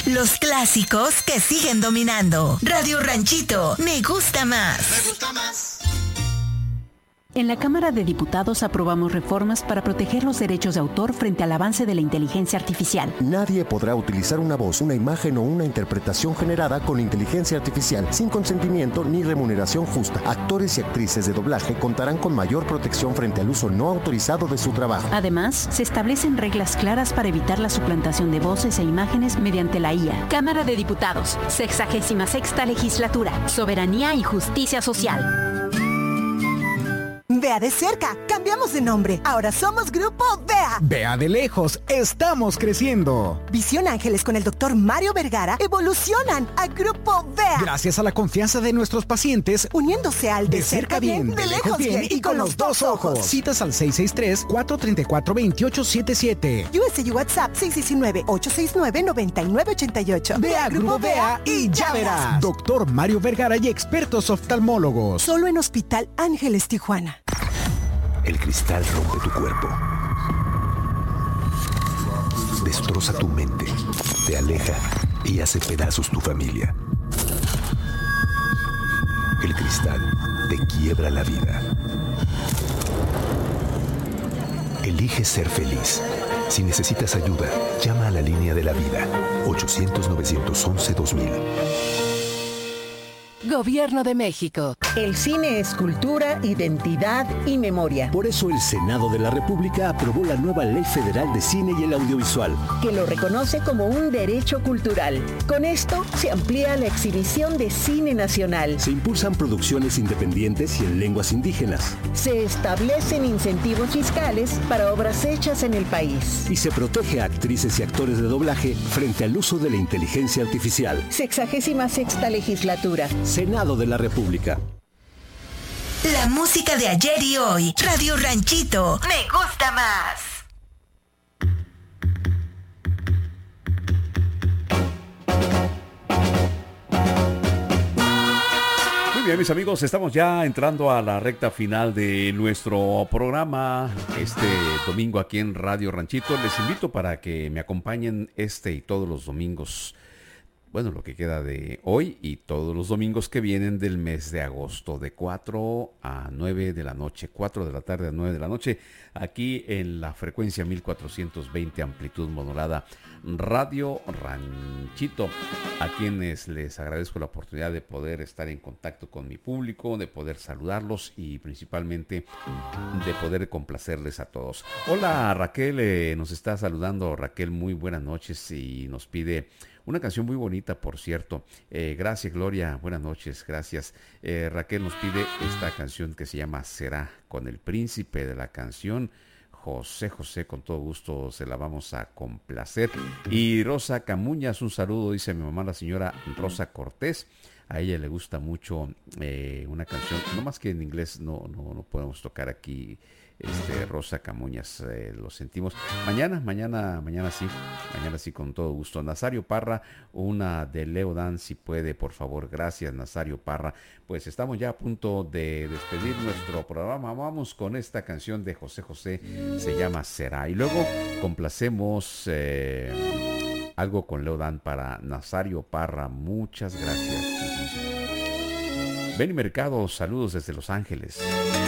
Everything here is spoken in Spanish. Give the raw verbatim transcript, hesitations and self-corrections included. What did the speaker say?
Los clásicos que siguen dominando. Radio Ranchito, me gusta más. Me gusta más. En la Cámara de Diputados aprobamos reformas para proteger los derechos de autor frente al avance de la inteligencia artificial. Nadie podrá utilizar una voz, una imagen o una interpretación generada con inteligencia artificial sin consentimiento ni remuneración justa. Actores y actrices de doblaje contarán con mayor protección frente al uso no autorizado de su trabajo. Además, se establecen reglas claras para evitar la suplantación de voces e imágenes mediante la I A. Cámara de Diputados, sexagésima sexta legislatura, soberanía y justicia social. Vea de cerca, cambiamos de nombre. Ahora somos Grupo Vea. Vea de lejos, estamos creciendo. Visión Ángeles con el doctor Mario Vergara evolucionan a Grupo Vea. Gracias a la confianza de nuestros pacientes, uniéndose al de, de cerca bien, bien, de lejos bien, bien y con los dos ojos. Citas al seis seis tres, cuatro tres cuatro, dos ocho siete siete. U S U WhatsApp seis uno nueve, ocho seis nueve, nueve nueve ocho ocho. Vea Grupo Vea y ya verás. Doctor Mario Vergara y expertos oftalmólogos. Solo en Hospital Ángeles Tijuana. El cristal rompe tu cuerpo, destroza tu mente, te aleja y hace pedazos tu familia. El cristal te quiebra la vida. Elige ser feliz. Si necesitas ayuda, llama a la línea de la vida, ochocientos, novecientos once, dos mil. Gobierno de México. El cine es cultura, identidad y memoria. Por eso el Senado de la República aprobó la nueva Ley Federal de Cine y el Audiovisual, que lo reconoce como un derecho cultural. Con esto se amplía la exhibición de cine nacional. Se impulsan producciones independientes y en lenguas indígenas. Se establecen incentivos fiscales para obras hechas en el país. Y se protege a actrices y actores de doblaje frente al uso de la inteligencia artificial. Sexagésima sexta legislatura. Senado de la República. La música de ayer y hoy. Radio Ranchito. Me gusta más. Muy bien, mis amigos, estamos ya entrando a la recta final de nuestro programa este domingo aquí en Radio Ranchito. Les invito para que me acompañen este y todos los domingos. Bueno, lo que queda de hoy y todos los domingos que vienen del mes de agosto, de cuatro a nueve de la noche, cuatro de la tarde a nueve de la noche, aquí en la frecuencia mil cuatrocientos veinte, amplitud modulada, Radio Ranchito, a quienes les agradezco la oportunidad de poder estar en contacto con mi público, de poder saludarlos y principalmente de poder complacerles a todos. Hola, Raquel, eh, nos está saludando. Raquel, muy buenas noches y nos pide una canción muy bonita, por cierto. Eh, gracias, Gloria. Buenas noches, gracias. Eh, Raquel nos pide esta canción que se llama Será, con el príncipe de la canción, José José. Con todo gusto se la vamos a complacer. Y Rosa Camuñas, un saludo, dice mi mamá, la señora Rosa Cortés. A ella le gusta mucho eh, una canción, no más que en inglés no, no, no podemos tocar aquí. Este, Rosa Camuñas, eh, lo sentimos. Mañana, mañana, mañana sí, mañana sí, con todo gusto. Nazario Parra, una de Leo Dan, si puede, por favor. Gracias, Nazario Parra. Pues estamos ya a punto de despedir nuestro programa. Vamos con esta canción de José José, se llama Será. Y luego complacemos eh, algo con Leo Dan para Nazario Parra. Muchas gracias. Benny Mercado, saludos desde Los Ángeles.